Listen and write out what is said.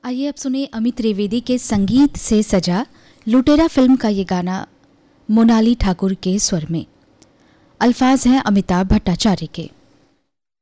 आइए अब सुने अमित त्रिवेदी के संगीत से सजा लुटेरा फिल्म का ये गाना मोनाली ठाकुर के स्वर में। अल्फाज हैं अमिताभ भट्टाचार्य के।